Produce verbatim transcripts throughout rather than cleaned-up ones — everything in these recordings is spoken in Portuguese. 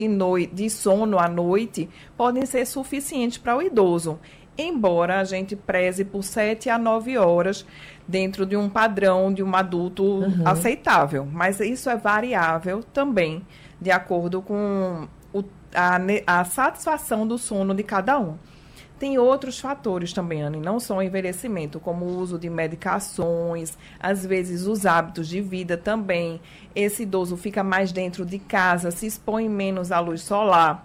de, noite, de sono à noite podem ser suficientes para o idoso, embora a gente preze por sete a nove horas dentro de um padrão de um adulto uhum. aceitável. Mas isso é variável também, de acordo com o, a, a satisfação do sono de cada um. Tem outros fatores também, Anne, não só o envelhecimento, como o uso de medicações, às vezes os hábitos de vida também. Esse idoso fica mais dentro de casa, se expõe menos à luz solar.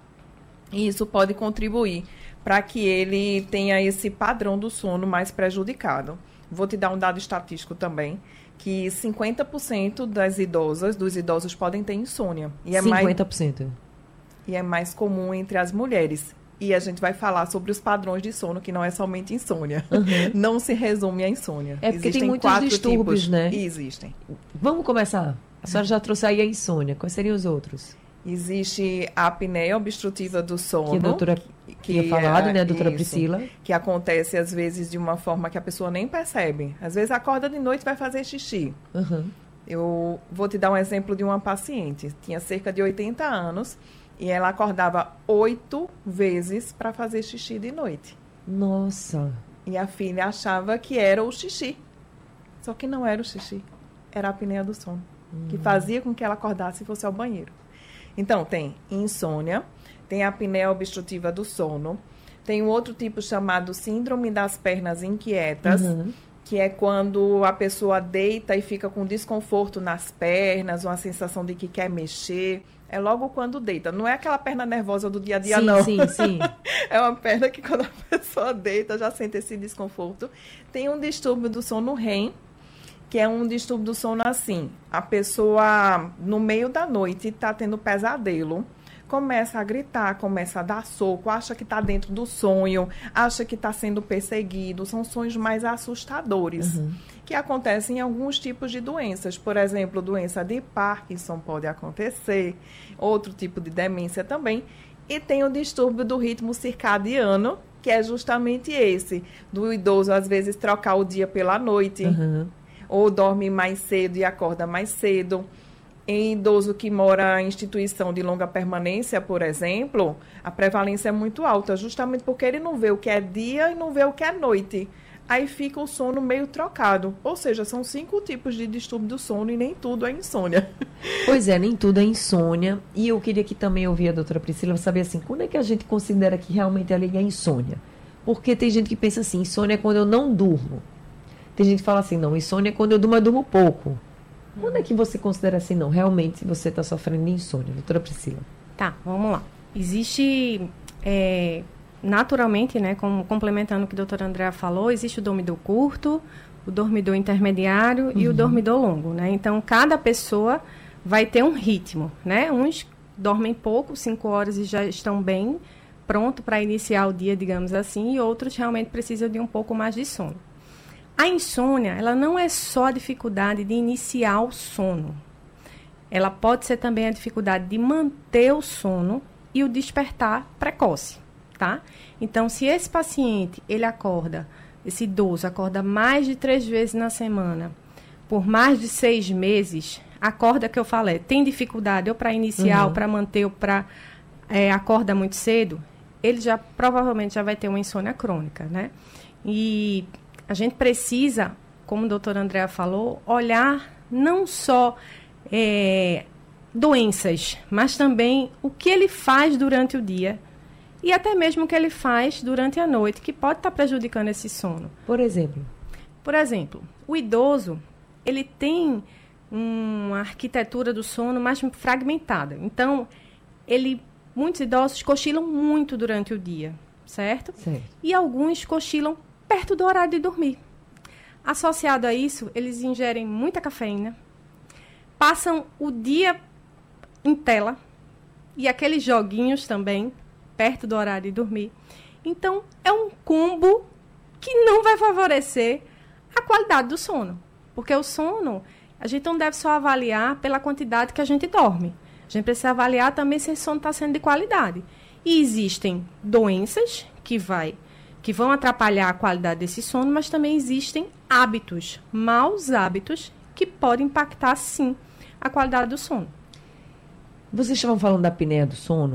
E isso pode contribuir para que ele tenha esse padrão do sono mais prejudicado. Vou te dar um dado estatístico também, que cinquenta por cento das idosas, dos idosos podem ter insônia. E é cinquenta por cento? Mais, e é mais comum entre as mulheres. E a gente vai falar sobre os padrões de sono, que não é somente insônia. Uhum. Não se resume à insônia. É porque existem tem muitos quatro distúrbios, tipos, né? E existem. Vamos começar. A senhora já trouxe aí a insônia. Quais seriam os outros? Existe a apneia obstrutiva do sono. Que a doutora que tinha falado, é, né, a doutora isso, Priscila? Que acontece, às vezes, de uma forma que a pessoa nem percebe. Às vezes, acorda de noite e vai fazer xixi. Uhum. Eu vou te dar um exemplo de uma paciente. Tinha cerca de oitenta anos. E ela acordava oito vezes para fazer xixi de noite. Nossa! E a filha achava que era o xixi. Só que não era o xixi. Era a apneia do sono. Hum. Que fazia com que ela acordasse e fosse ao banheiro. Então, tem insônia, tem a apneia obstrutiva do sono, tem um outro tipo chamado síndrome das pernas inquietas, uhum. que é quando a pessoa deita e fica com desconforto nas pernas, uma sensação de que quer mexer. É logo quando deita. Não é aquela perna nervosa do dia a dia, sim, não. Sim, sim, É uma perna que quando a pessoa deita já sente esse desconforto. Tem um distúrbio do sono REM, que é um distúrbio do sono assim. A pessoa, no meio da noite, está tendo pesadelo, começa a gritar, começa a dar soco, acha que está dentro do sonho, acha que está sendo perseguido. São sonhos mais assustadores. Uhum. Que acontecem em alguns tipos de doenças. Por exemplo, doença de Parkinson pode acontecer, outro tipo de demência também. E tem o distúrbio do ritmo circadiano, que é justamente esse, do idoso, às vezes, trocar o dia pela noite, uhum. ou dorme mais cedo e acorda mais cedo. Em idoso que mora em instituição de longa permanência, por exemplo, a prevalência é muito alta, justamente porque ele não vê o que é dia e não vê o que é noite. Aí fica o sono meio trocado. Ou seja, são cinco tipos de distúrbio do sono e nem tudo é insônia. Pois é, nem tudo é insônia. E eu queria que também ouvir a doutora Priscila saber assim, quando é que a gente considera que realmente ali é insônia? Porque tem gente que pensa assim, insônia é quando eu não durmo. Tem gente que fala assim, não, insônia é quando eu durmo, mas durmo pouco. Quando é que você considera assim, não, realmente você está sofrendo de insônia, doutora Priscila? Tá, vamos lá. Existe... É... Naturalmente, né, como, complementando o que a doutora Andréa falou, existe o dormidor curto, o dormidor intermediário uhum. e o dormidor longo, né? Então, cada pessoa vai ter um ritmo, né? Uns dormem pouco, cinco horas e já estão bem pronto para iniciar o dia, digamos assim, e outros realmente precisam de um pouco mais de sono. A insônia, ela não é só a dificuldade de iniciar o sono. Ela pode ser também a dificuldade de manter o sono e o despertar precoce. Tá? Então, se esse paciente, ele acorda, esse idoso acorda mais de três vezes na semana, por mais de seis meses, acorda que eu falei, tem dificuldade ou para iniciar, uhum. ou para manter, ou para é, acorda muito cedo, ele já provavelmente já vai ter uma insônia crônica, né? E a gente precisa, como a doutora Andréa falou, olhar não só é, doenças, mas também o que ele faz durante o dia, e até mesmo o que ele faz durante a noite, que pode estar prejudicando esse sono. Por exemplo? Por exemplo, o idoso, ele tem uma arquitetura do sono mais fragmentada. Então, ele, muitos idosos cochilam muito durante o dia, certo? Certo. E alguns cochilam perto do horário de dormir. Associado a isso, eles ingerem muita cafeína, passam o dia em tela, e aqueles joguinhos também, perto do horário de dormir. Então, é um combo que não vai favorecer a qualidade do sono. Porque o sono, a gente não deve só avaliar pela quantidade que a gente dorme. A gente precisa avaliar também se esse sono está sendo de qualidade. E existem doenças que, vai, que vão atrapalhar a qualidade desse sono, mas também existem hábitos, maus hábitos, que podem impactar, sim, a qualidade do sono. Vocês estavam falando da apneia do sono.